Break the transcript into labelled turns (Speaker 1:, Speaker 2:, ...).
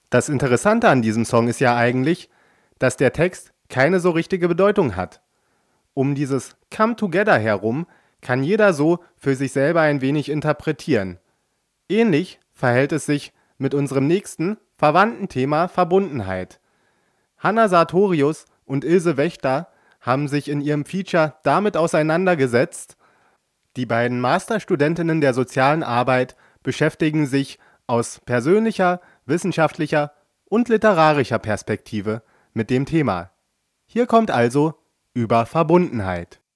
Speaker 1: Das Interessante an diesem Song ist ja eigentlich, dass der Text keine so richtige Bedeutung hat. Um dieses Come Together herum kann jeder so für sich selber ein wenig interpretieren. Ähnlich verhält es sich mit unserem nächsten verwandten Thema Verbundenheit. Hanna Sartorius und Ilse Wächter haben sich in ihrem Feature damit auseinandergesetzt. Die beiden Masterstudentinnen der sozialen Arbeit beschäftigen sich aus persönlicher, wissenschaftlicher und literarischer Perspektive mit dem Thema. Hier kommt also über Verbundenheit.